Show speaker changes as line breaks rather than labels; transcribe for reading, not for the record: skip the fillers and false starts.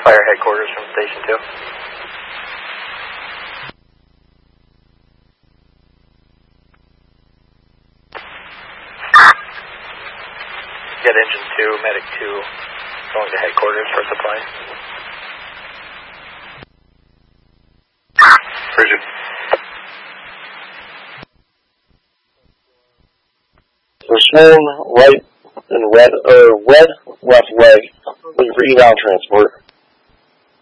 Fire headquarters from Station 2. Get engine 2, medic 2, going to headquarters for supply. Bridget.
We're swollen right and red left leg. Looking for eval transport.